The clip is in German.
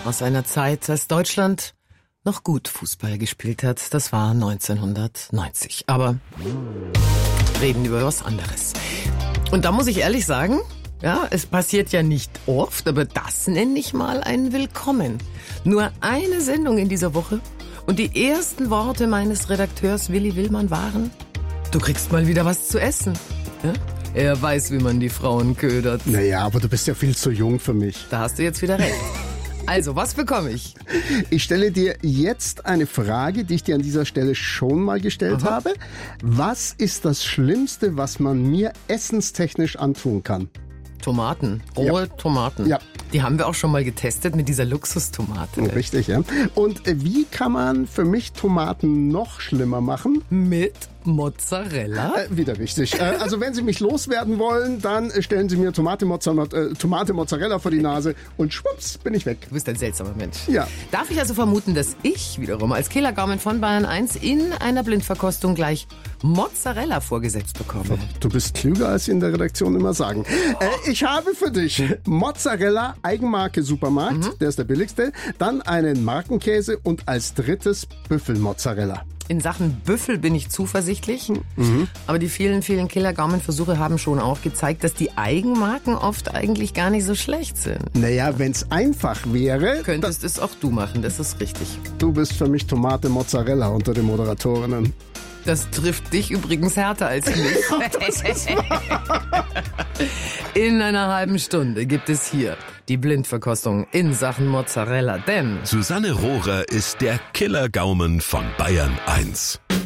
aus einer Zeit, als Deutschland noch gut Fußball gespielt hat. Das war 1990. Aber reden über was anderes. Und da muss ich ehrlich sagen, ja, es passiert ja nicht oft, aber das nenne ich mal ein Willkommen. Nur eine Sendung in dieser Woche und die ersten Worte meines Redakteurs Willi Willmann waren: Du kriegst mal wieder was zu essen. Ja? Er weiß, wie man die Frauen ködert. Naja, aber du bist ja viel zu jung für mich. Da hast du jetzt wieder recht. Also, was bekomme ich? Ich stelle dir jetzt eine Frage, die ich dir an dieser Stelle schon mal gestellt habe. Was ist das Schlimmste, was man mir essenstechnisch antun kann? Tomaten, rohe Tomaten. Ja. Die haben wir auch schon mal getestet mit dieser Luxustomate. Richtig, ja. Und wie kann man für mich Tomaten noch schlimmer machen? Mit Mozzarella? Wieder richtig. Also wenn Sie mich loswerden wollen, dann stellen Sie mir Tomate Mozzarella vor die Nase und schwupps, bin ich weg. Du bist ein seltsamer Mensch. Ja. Darf ich also vermuten, dass ich wiederum als Killergaumen von Bayern 1 in einer Blindverkostung gleich Mozzarella vorgesetzt bekomme? Du bist klüger, als Sie in der Redaktion immer sagen. Ich habe für dich Mozzarella, Eigenmarke Supermarkt, der ist der billigste, dann einen Markenkäse und als drittes Büffelmozzarella. In Sachen Büffel bin ich zuversichtlich, aber die vielen, vielen Killer-Gaumen-Versuche haben schon auch gezeigt, dass die Eigenmarken oft eigentlich gar nicht so schlecht sind. Naja, wenn's einfach wäre... Könntest es auch du machen, das ist richtig. Du bist für mich Tomate Mozzarella unter den Moderatorinnen. Das trifft dich übrigens härter als mich. In einer halben Stunde gibt es hier die Blindverkostung in Sachen Mozzarella, denn Susanne Rohrer ist der Killergaumen von Bayern 1.